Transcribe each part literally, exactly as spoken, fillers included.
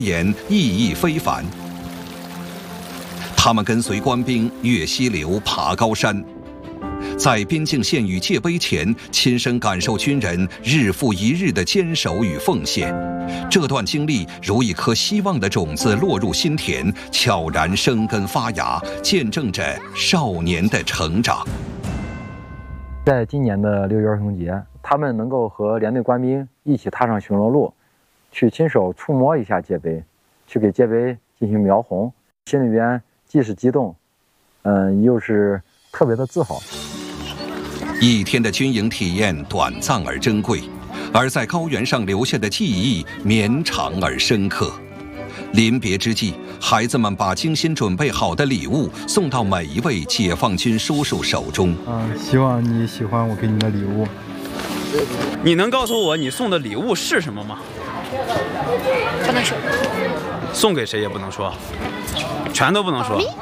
言意义非凡。他们跟随官兵越溪流、爬高山，在边境线与界碑前亲身感受军人日复一日的坚守与奉献。这段经历如一颗希望的种子落入心田，悄然生根发芽，见证着少年的成长。 在今年的六一儿童节，他们能够和连队官兵一起踏上巡逻路，去亲手触摸一下界碑，去给界碑进行描红，心里边既是激动，嗯，又是特别的自豪。 一天的军营体验短暂而珍贵，而在高原上留下的记忆绵长而深刻。临别之际，孩子们把精心准备好的礼物送到每一位解放军叔叔手中。 啊，希望你喜欢我给你的礼物。 你能告诉我你送的礼物是什么吗？ 不能说。 送给谁也不能说，全都不能说。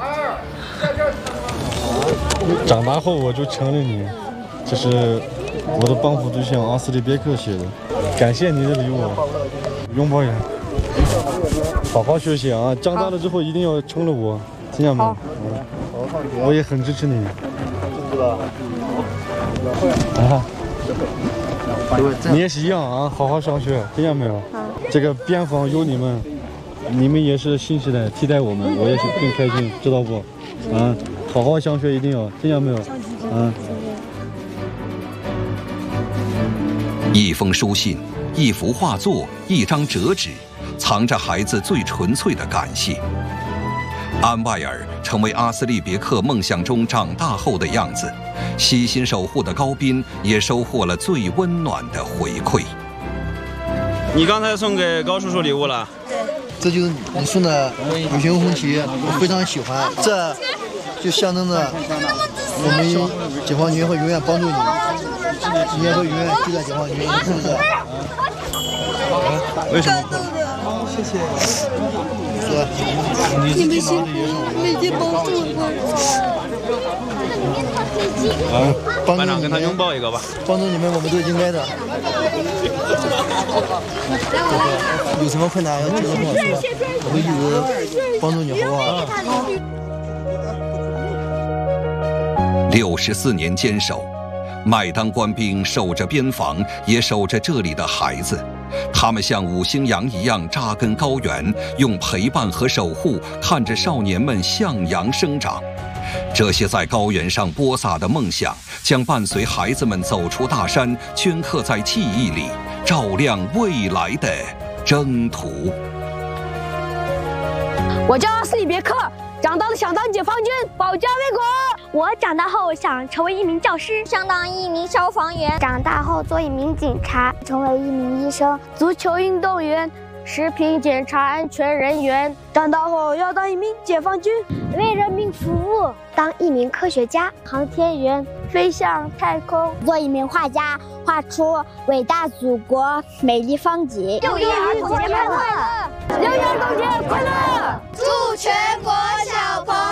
长大后我就成了你，这是我的帮扶对象阿斯利别克写的，感谢你的礼物，拥抱一下。好好学习啊！长大了之后一定要成了我，听见没有？嗯，我也很支持你。啊，你也是一样啊！好好上学，听见没有？这个边防有你们，你们也是新时代替代我们，我也是更开心，知道不？啊，好好上学一定要，听见没有？啊。 一封书信，一幅画作，一张折纸，藏着孩子最纯粹的感谢。安外尔成为阿斯利别克梦想中长大后的样子，悉心守护的高斌也收获了最温暖的回馈。 你刚才送给高叔叔礼物了？ 对， 这就是你送的五星红旗，我非常喜欢。这就象征着我们解放军会永远帮助你，你也会永远记得解放军，是不是？ 为什么？ 谢谢。 你们辛苦，每天帮助我。 啊， 班长跟他拥抱一个吧。 帮助你们，我们都应该的。有什么困难要记得跟我说，我会一直帮助你，好不好？ 六十四年坚守，麦当官兵守着边防，也守着这里的孩子。他们像五星羊一样扎根高原，用陪伴和守护看着少年们向阳生长。这些在高原上播撒的梦想，将伴随孩子们走出大山，镌刻在记忆里，照亮未来的征途。 我叫阿斯里别克，长大了想当解放军，保家卫国。 我长大后想成为一名教师， 想当一名消防员， 长大后做一名警察， 成为一名医生，足球运动员，食品检查安全人员。长大后要当一名解放军， 为人民服务，当一名科学家， 航天员，飞向太空， 做一名画家，画出伟大祖国美丽风景。 六一儿童节快乐！ 六一儿童节快乐！ 祝全国小朋友